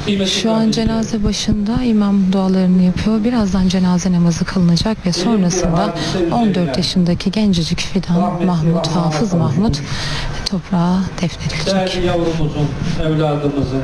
Şu an cenaze başında imam dualarını yapıyor. Birazdan cenaze namazı kılınacak ve sonrasında 14 yaşındaki gencecik Fidan Mahmut, Hafız Mahmut toprağa defnedilecek. Değerli yavrumuzun, evladımızın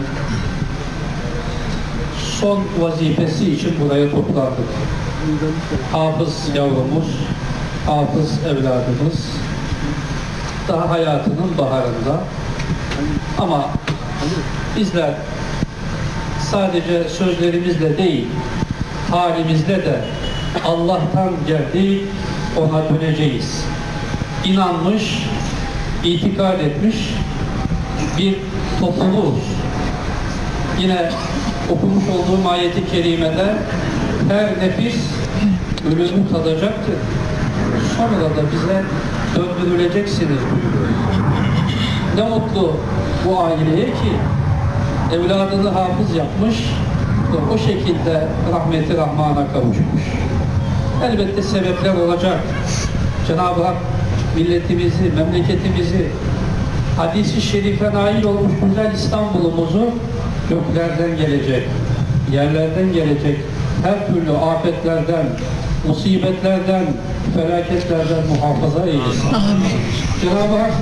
son vazifesi için buraya toplandık. Hafız yavrumuz, hafız evladımız daha hayatının baharında, ama bizler sadece sözlerimizle değil, halimizle de Allah'tan geldik, ona döneceğiz. İnanmış, itikad etmiş bir topluluğuz. Yine okumuş olduğum ayeti kerimede her nefis ölümü tadacaktır. Sonra da bize döndürüleceksiniz buyuruyor. Ne mutlu bu aileye ki evladını hafız yapmış ve o şekilde rahmeti Rahman'a kavuşmuş. Elbette sebepler olacak. Cenab-ı Hak milletimizi, memleketimizi, hadis-i şerife nail olmuş güzel İstanbul'umuzu göklerden gelecek, yerlerden gelecek her türlü afetlerden, musibetlerden, felaketlerden muhafaza eylesin. Cenab-ı Hak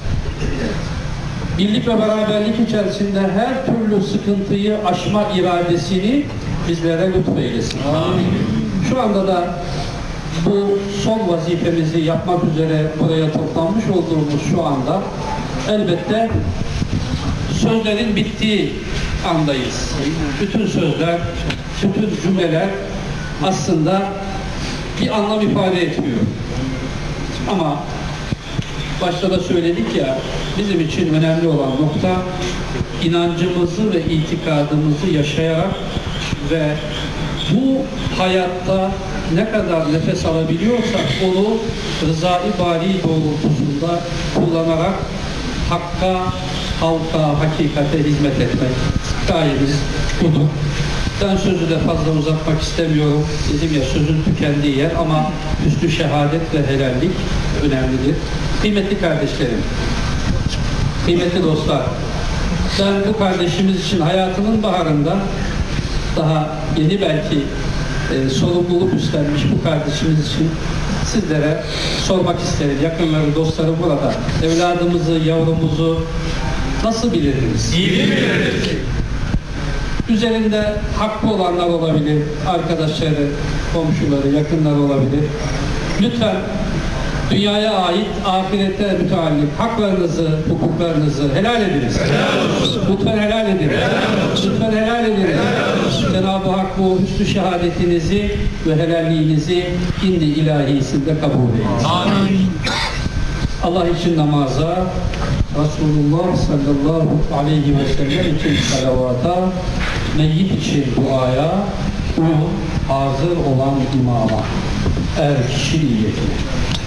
birlik ve beraberlik içerisinde her türlü sıkıntıyı aşma iradesini bizlere lütfeylesin. Şu anda da bu son vazifemizi yapmak üzere buraya toplanmış olduğumuz şu anda elbette sözlerin bittiği andayız. Bütün sözler, bütün cümleler aslında bir anlam ifade etmiyor. Ama başta da söyledik ya, bizim için önemli olan nokta inancımızı ve itikadımızı yaşayarak ve bu hayatta ne kadar nefes alabiliyorsak onu rıza-i bari doğrultusunda kullanarak hakka, halka, hakikate hizmet etmek. Gayemiz budur. Ben sözü de fazla uzatmak istemiyorum. Dedim ya, sözün tükendiği yer, ama hüsnü şehadet ve helallik önemlidir. Kıymetli kardeşlerim, kıymetli dostlar, ben bu kardeşimiz için hayatının baharında daha yeni belki sorumluluk üstlenmiş bu kardeşimiz için sizlere sormak isterim. Yakınları, dostları burada. Evladımızı, yavrumuzu nasıl bilirdiniz? İyi biliriz. Üzerinde hakkı olanlar olabilir, arkadaşları, komşuları, yakınları olabilir. Lütfen dünyaya ait, ahirete müteallik haklarınızı, hukuklarınızı helal ediniz. Lütfen helal ediniz. Lütfen helal ediniz. Cenab-ı Hak bu hüsnü şehadetinizi ve helalliğinizi indi ilahisinde kabul eylesin. Amin. Allah için namaza, Resulullah sallallahu aleyhi ve sellem için salavata, meyyit için duaya, uyum hazır olan imama, eğer kişi niyetine.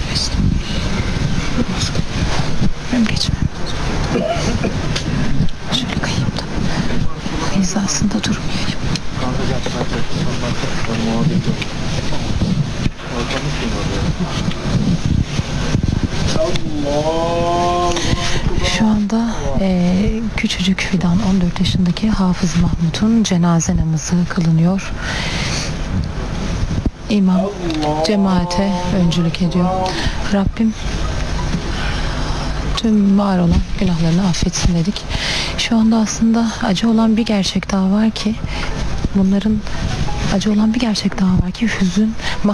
Ben geçmem. Şöyle kayayım da hizasında durmayayım. Şu anda küçücük Fidan 14 yaşındaki Hafız Mahmut'un cenaze namazı kılınıyor. İmam cemaate öncülük ediyor. Rabbim tüm var olan günahlarını affetsin dedik. Şu anda aslında acı olan bir gerçek daha var ki Hüzün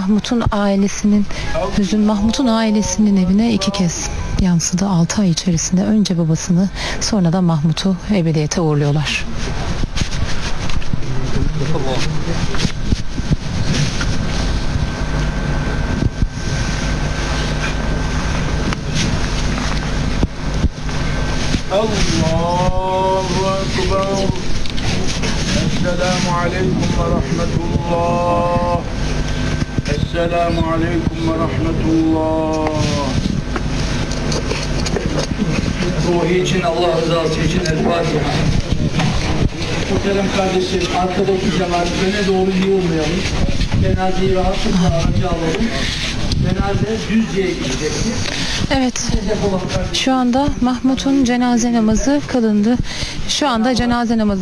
Mahmut'un ailesinin evine 2 kez yansıdı 6 ay içerisinde. Önce babasını, sonra da Mahmut'u ebediyete uğurluyorlar. Allahu Ekber. Esselamu Aleyküm ve Rahmetullah. Esselamu Aleyküm ve Rahmetullah. Ruhi için, Allah rızası için El Fatiha. Muhterem kardeşim, arkadaki cemaat öne doğru yığılmayalım. Cenazeyi rahatlıkla araca alalım. Cenaze Düzce'ye gidecektir. Evet, şu anda Mahmut'un cenaze namazı kılındı. Şu anda cenaze namazı